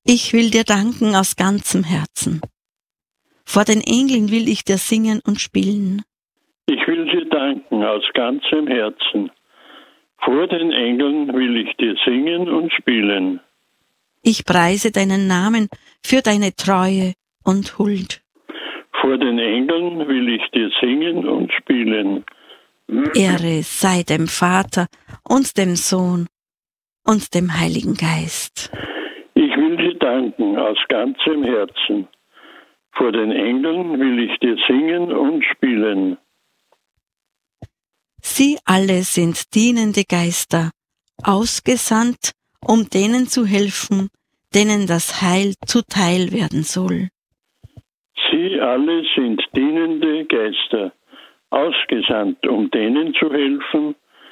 Ich will dir danken aus ganzem Herzen. Vor den Engeln will ich dir singen und spielen. Ich will dir danken aus ganzem Herzen. Vor den Engeln will ich dir singen und spielen. Ich preise deinen Namen für deine Treue und Huld. Vor den Engeln will ich dir singen und spielen. Ehre sei dem Vater und dem Sohn und dem Heiligen Geist. Ich will dir danken aus ganzem Herzen. Vor den Engeln will ich dir singen und spielen. Sie alle sind dienende Geister, ausgesandt, um denen zu helfen, denen das Heil zuteil werden soll. Sie alle sind dienende Geister, ausgesandt, um denen zu helfen,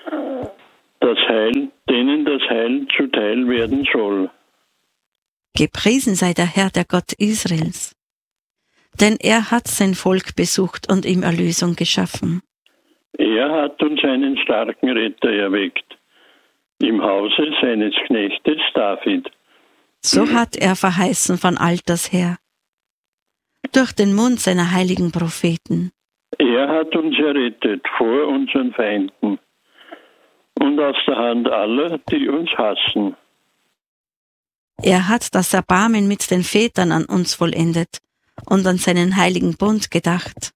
denen das Heil zuteil werden soll. Gepriesen sei der Herr, der Gott Israels, denn er hat sein Volk besucht und ihm Erlösung geschaffen. Er hat uns einen starken Retter erweckt, im Hause seines Knechtes David. So hat er verheißen von alters her, durch den Mund seiner heiligen Propheten. Er hat uns errettet vor unseren Feinden und aus der Hand aller, die uns hassen. Er hat das Erbarmen mit den Vätern an uns vollendet und an seinen heiligen Bund gedacht.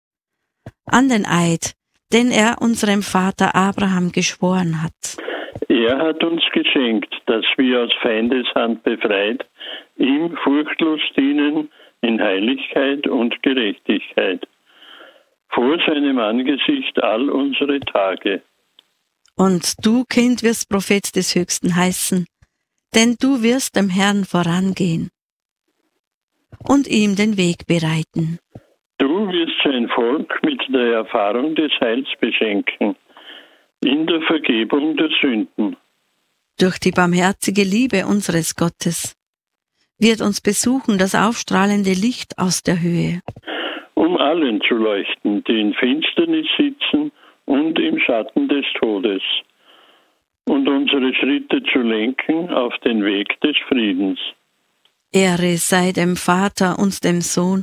An den Eid, den er unserem Vater Abraham geschworen hat. Er hat uns geschenkt, dass wir aus Feindeshand befreit, ihm furchtlos dienen in Heiligkeit und Gerechtigkeit, vor seinem Angesicht all unsere Tage. Und du, Kind, wirst Prophet des Höchsten heißen, denn du wirst dem Herrn vorangehen und ihm den Weg bereiten. Du wirst sein Volk mit der Erfahrung des Heils beschenken, in der Vergebung der Sünden. Durch die barmherzige Liebe unseres Gottes wird uns besuchen das aufstrahlende Licht aus der Höhe, um allen zu leuchten, die in Finsternis sitzen und im Schatten des Todes, und unsere Schritte zu lenken auf den Weg des Friedens. Ehre sei dem Vater und dem Sohn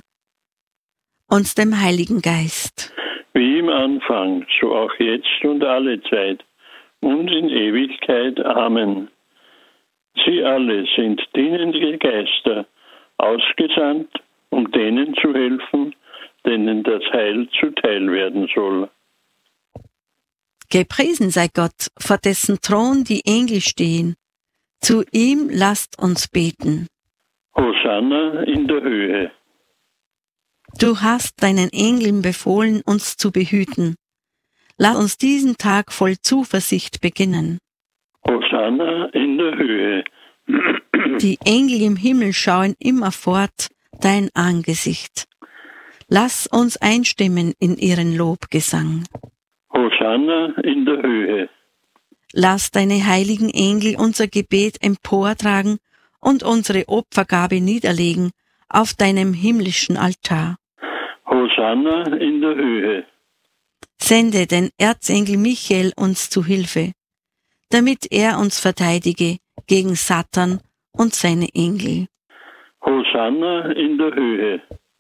und dem Heiligen Geist. Wie im Anfang, so auch jetzt und alle Zeit und in Ewigkeit. Amen. Sie alle sind dienende Geister, ausgesandt, um denen zu helfen, denen das Heil zuteil werden soll. Gepriesen sei Gott, vor dessen Thron die Engel stehen. Zu ihm lasst uns beten. Hosanna in der Höhe. Du hast deinen Engeln befohlen, uns zu behüten. Lass uns diesen Tag voll Zuversicht beginnen. Hosanna in der Höhe. Die Engel im Himmel schauen immerfort dein Angesicht. Lass uns einstimmen in ihren Lobgesang. Hosanna in der Höhe. Lass deine heiligen Engel unser Gebet emportragen und unsere Opfergabe niederlegen auf deinem himmlischen Altar. Hosanna in der Höhe. Sende den Erzengel Michael uns zu Hilfe, damit er uns verteidige gegen Satan und seine Engel. Hosanna in der Höhe.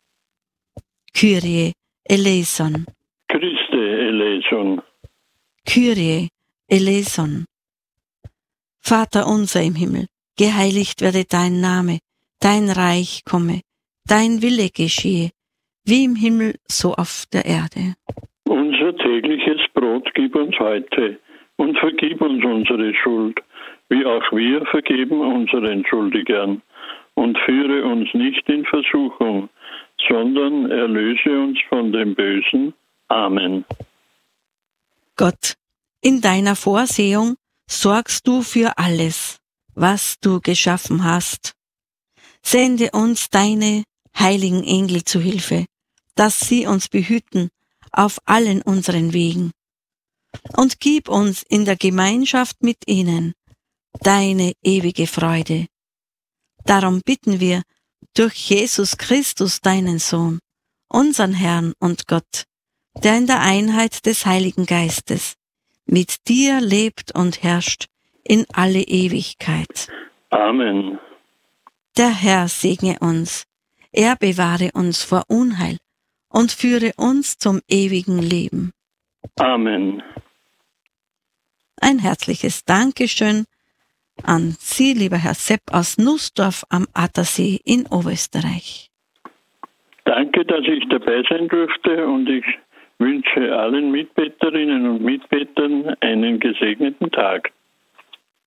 Kyrie eleison. Christe eleison. Kyrie eleison. Vater unser im Himmel, geheiligt werde dein Name, dein Reich komme, dein Wille geschehe, wie im Himmel, so auf der Erde. Unser tägliches Brot gib uns heute und vergib uns unsere Schuld, wie auch wir vergeben unseren Schuldigern. Und führe uns nicht in Versuchung, sondern erlöse uns von dem Bösen. Amen. Gott, in deiner Vorsehung sorgst du für alles, was du geschaffen hast. Sende uns deine heiligen Engel zu Hilfe, dass sie uns behüten auf allen unseren Wegen. Und gib uns in der Gemeinschaft mit ihnen deine ewige Freude. Darum bitten wir durch Jesus Christus, deinen Sohn, unseren Herrn und Gott, der in der Einheit des Heiligen Geistes mit dir lebt und herrscht in alle Ewigkeit. Amen. Der Herr segne uns, er bewahre uns vor Unheil und führe uns zum ewigen Leben. Amen. Ein herzliches Dankeschön an Sie, lieber Herr Sepp aus Nussdorf am Attersee in Oberösterreich. Danke, dass ich dabei sein durfte und ich wünsche allen Mitbetterinnen und Mitbetern einen gesegneten Tag.